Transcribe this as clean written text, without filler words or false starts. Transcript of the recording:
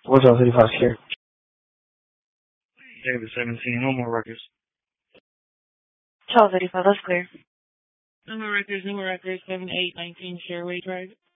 What's up, 35 here? David 17, no more records. Charles 85, that's clear. No more records, 7819 Sherway Drive.